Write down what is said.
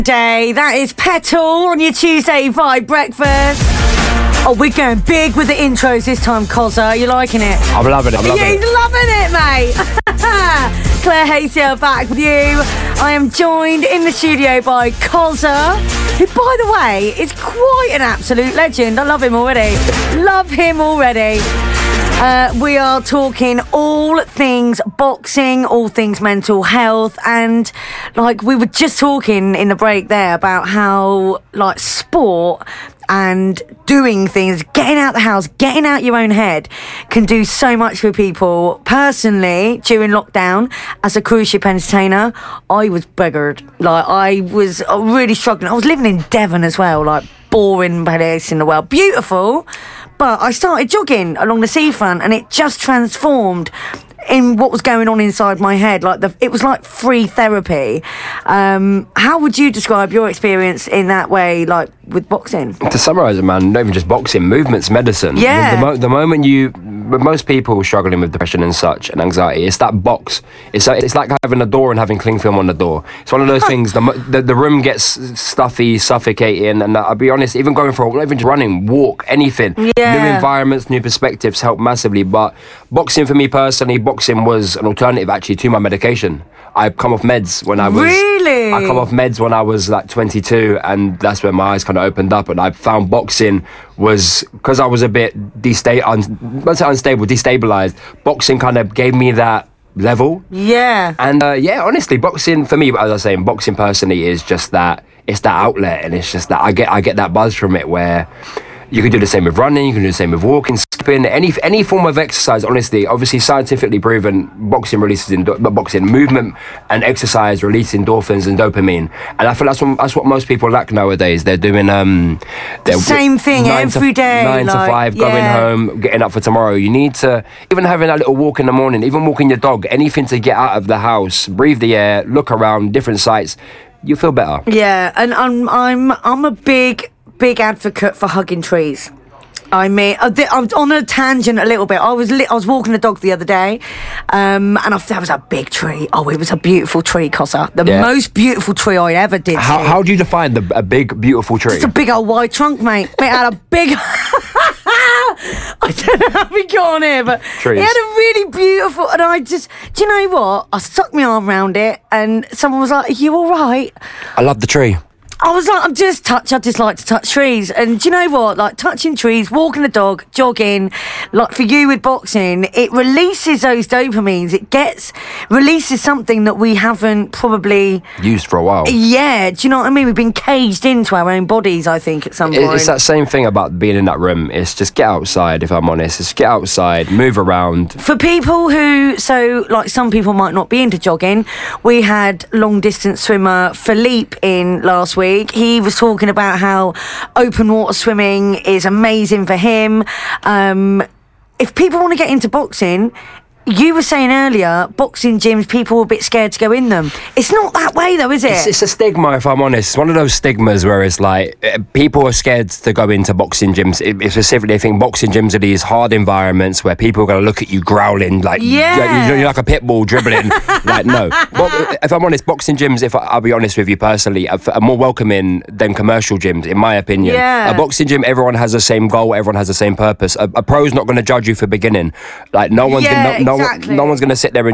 Day. That is Petal on your Tuesday Vibe Breakfast. Oh, we're going big with the intros this time, Cozza. You liking it? I'm loving it. He's loving it, mate. Claire Hayes back with you. I am joined in the studio by Cozza, who, by the way, is quite an absolute legend. I love him already. We are talking all things boxing, all things mental health, and like we were just talking in the break there about how like sport and doing things, getting out the house, getting out your own head can do so much for people. Personally, during lockdown, as a cruise ship entertainer, I was beggared. Like, I was really struggling. I was living in Devon as well, like, boring place in the world. Beautiful, but I started jogging along the seafront and it just transformed in what was going on inside my head. Like it was like free therapy. How would you describe your experience in that way, like with boxing? To summarise it, man, not even just boxing, movement's medicine. Yeah. The moment most people struggling with depression and such and anxiety, it's that box. It's like having a door and having cling film on the door. It's one of those things. The room gets stuffy, suffocating, and I'll be honest, even going for not even just running, walk, anything. Yeah. New environments, new perspectives help massively. But boxing for me personally, boxing was an alternative actually to my medication. I come off meds when I was... Really? I come off meds when I was like 22, and that's when my eyes kind of opened up, and I found boxing was, because I was a bit destabilized, boxing kind of gave me that level. Yeah. And honestly, boxing for me, as I was saying, boxing personally is just that, it's that outlet, and it's just that I get that buzz from it where you can do the same with running, you can do the same with walking, skipping, any form of exercise. Honestly, obviously scientifically proven, boxing movement and exercise release endorphins and dopamine, and I feel that's what most people lack nowadays. They're doing same thing every day, 9 to 5, going home, getting up for tomorrow. You need to, even having a little walk in the morning, even walking your dog, anything to get out of the house, breathe the air, look around, different sights. You feel better. Yeah, and I'm a big advocate for hugging trees. I mean, I'm on a tangent a little bit. I was walking the dog the other day, and that was a big tree. Oh, it was a beautiful tree, Cozza. The most beautiful tree I ever did see. How do you define a big, beautiful tree? It's a big old wide trunk, mate. It had a big... I don't know how we got on here, but Trees. It had a really beautiful... And I just... Do you know what? I stuck my arm around it, and someone was like, "Are you all right?" I love the tree. I was like, I just like to touch trees. And do you know what? Like, touching trees, walking the dog, jogging, like for you with boxing, it releases those dopamines. It releases something that we haven't probably... used for a while. Yeah, do you know what I mean? We've been caged into our own bodies, I think, at some point. It's that same thing about being in that room. It's just get outside, if I'm honest. Just get outside, move around. For people who... So, like, some people might not be into jogging. We had long-distance swimmer Philippe in last week. He was talking about how open water swimming is amazing for him. If people want to get into boxing, you were saying earlier, boxing gyms, people are a bit scared to go in them. It's not that way, though, is it? It's a stigma, if I'm honest. It's one of those stigmas where it's like, people are scared to go into boxing gyms. Specifically, I think boxing gyms are these hard environments where people are going to look at you growling, like, you're like a pit bull dribbling. Like, no. If I'm honest, boxing gyms, I'll be honest with you personally, are more welcoming than commercial gyms, in my opinion. Yeah. A boxing gym, everyone has the same goal, everyone has the same purpose. A pro's not going to judge you for beginning. Like, no one's going to sit there and